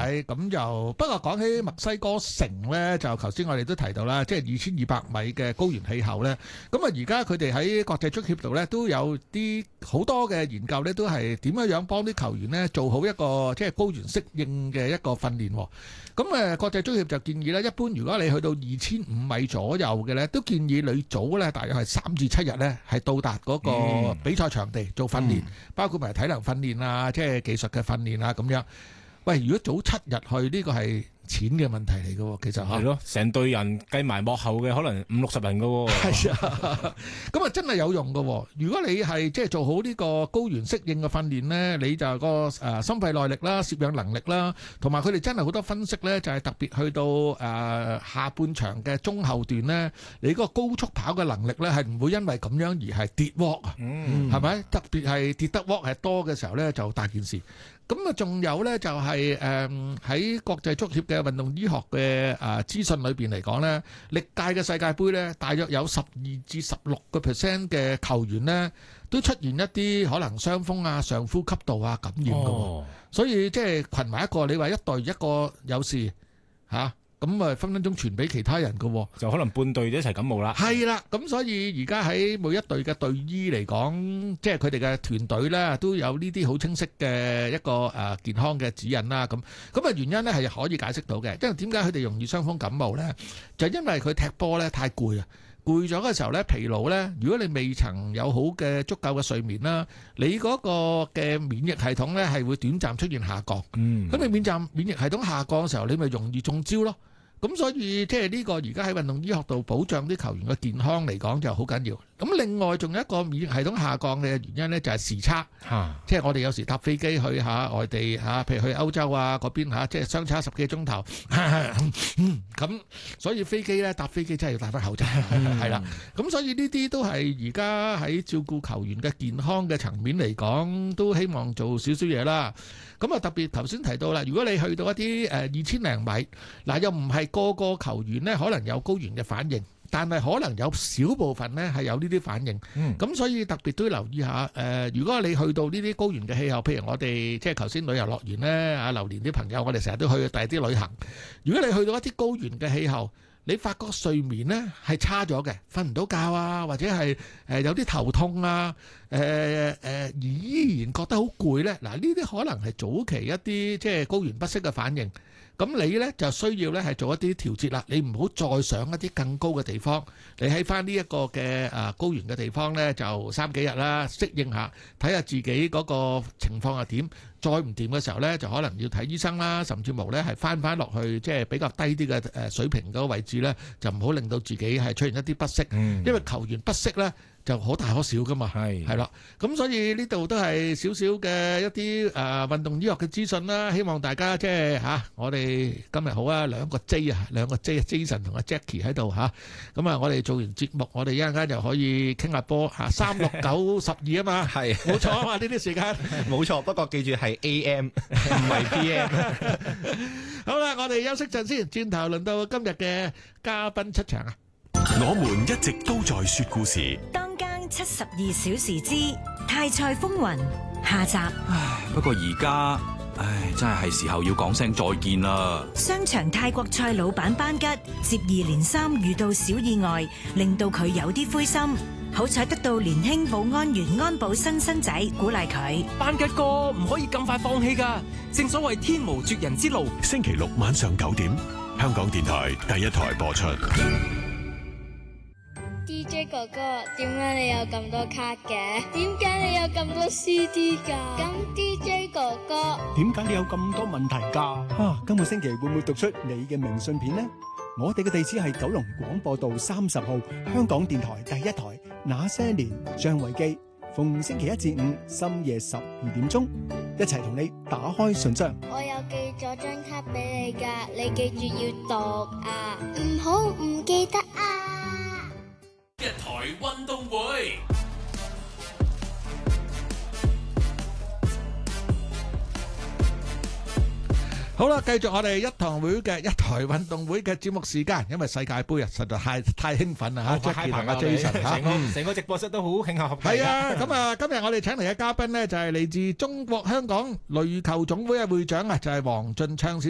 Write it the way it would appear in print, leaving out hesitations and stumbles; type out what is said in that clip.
米咁就不過講起墨西哥城咧，就頭先我哋都提到啦，即係2200米嘅高原氣候咧。咁啊，而家佢哋喺國際足協度咧都有啲好多嘅研究咧，都係點樣幫啲球員咧做好一個即係高原適應嘅一個訓練。咁國際足協就建議咧，一般如果你去到2500米左右嘅咧，都建議你早咧大約係3至7日咧係到達嗰個比賽場地做訓練，包括埋體能訓練啊，即係技術嘅訓練啊咁樣。喂，如果早7日去，呢個係錢嘅問題嚟嘅喎，其實係咯，成隊人計埋幕後嘅可能50-60人嘅喎。 係啊，咁啊真係有用嘅喎。如果你係即係做好呢個高原適應嘅訓練咧，你就個心肺耐力啦、攝氧能力啦，同埋佢哋真係好多分析咧，就係特別去到下半場嘅中後段咧，你嗰個高速跑嘅能力咧係唔會因為咁樣而係跌鑊啊，係咪？特別係跌得鑊係多嘅時候咧，就大件事。咁啊，仲有咧就係喺國際足協嘅運動醫學嘅資訊裏邊嚟講咧，歷屆嘅世界盃咧，大約有12至16% 嘅球員咧，都出現一啲可能傷風啊、上呼吸道啊感染嘅，所以即係群埋一個，你話一隊一個有事嚇。咁啊，分分鐘傳俾其他人嘅， 就可能半隊一齊感冒啦。 係啦，咁所以而家喺每一隊嘅隊醫嚟講，即係佢哋嘅團隊咧，都有呢啲好清晰嘅一個健康嘅指引啦。咁啊，原因咧係可以解釋到嘅，因為點解佢哋容易傷風感冒咧？就因為佢踢波咧太攰啊。攰咗嘅時候咧，疲勞咧，如果你未曾有好嘅足夠嘅睡眠啦，你嗰個嘅免疫系統咧係會短暫出現下降。咁你免疫系統下降嘅時候，你咪容易中招咯。咁所以即係呢個而家喺運動醫學度保障啲球員嘅健康嚟講就好緊要。咁另外仲有一個免疫系統下降嘅原因咧，就係時差。即係我哋有時搭飛機去下外地嚇，譬如去歐洲啊嗰邊嚇，即係相差10幾個鐘頭。咁所以搭飛機真係要戴翻口罩，係啦。咁所以呢啲都係而家喺照顧球員嘅健康嘅層面嚟講，都希望做少少嘢啦。咁啊特別頭先提到啦，如果你去到一啲2000零米，嗱又唔係個個球員呢可能有高原嘅反應，但係可能有少部分呢係有呢啲反應。咁所以特別都要留意下如果你去到呢啲高原嘅氣候，譬如我哋即係頭先旅遊樂園呢，榴蓮啲朋友，我哋成日都去第啲旅行。如果你去到一啲高原嘅氣候，你發覺睡眠呢係差咗嘅，瞓唔到覺啊，或者係有啲頭痛啊，而依然覺得好攰呢。嗱，呢啲可能係早期一啲即係高原不適嘅反應。咁你呢就需要呢係做一啲調節啦，你唔好再上一啲更高嘅地方，你喺翻呢一個嘅高原嘅地方呢，就3幾日啦，適應下，睇下自己嗰個情況係點。再唔掂嘅時候呢，就可能要睇醫生啦，甚至乎呢係翻落去即係比較低啲嘅水平嗰個位置呢，就唔好令到自己係出現一啲不適，因為球員不適呢就可大可小噶嘛，係啦。咁所以呢度都係少少嘅一啲運動醫學嘅資訊啦，希望大家即係我哋今日好啊，兩個 Jason 同阿 Jackie 喺度嚇，咁啊我哋做完節目，我哋一陣間就可以傾下波嚇36912啊嘛，係冇錯啊嘛，呢啲時間冇錯，不過記住係 AM 唔係 PM。 好啦，我哋休息陣先，轉頭輪到今日嘅嘉賓出場啊！ 我們一直都在說故事。 當更72小時之泰賽風雲下集。 不過而家，真係時候要講聲再見啦。 商場泰國菜老闆班吉接二連三遇到小意外，令到佢有啲灰心。好彩得到年輕保安員安保新生仔鼓勵佢。 班吉哥唔可以咁快放棄㗎，正所謂天無絕人之路。 星期六晚上9點，香港電台第一台播出。 DJ 哥哥，點解你有咁多卡嘅？點解你有咁多 CD 㗎？咁 DJ 哥哥， 點解你有咁多問題㗎？今個星期會唔會讀出你嘅明信片呢？我哋嘅地址係九龍廣播道30號，香港電台第一台。那些年，張維基，逢星期1至5深夜12點鐘，一齊同你打開信箱。 我有寄咗張卡俾你㗎，你記住要讀啊，唔好唔記得啊！ 一台運動會。 好啦，繼續我哋一台運動會嘅節目時間，因為世界盃啊，實在太興奮啦嚇 ！Jackie 同阿 Jason 成個直播室都好慶幸合體。 係啊，咁啊，今日我哋請嚟嘅嘉賓呢，就係嚟自中國香港壘球總會嘅會長啊，就係黃俊昌先生。